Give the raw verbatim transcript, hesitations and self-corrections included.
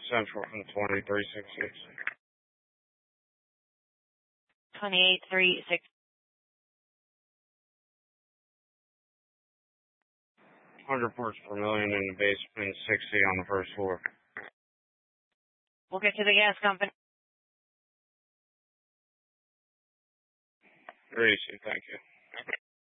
Central and twenty-three sixty-six. twenty-eight three six. one hundred parts per million in the basement, sixty on the first floor. We'll get to the gas company. Greasy, thank you.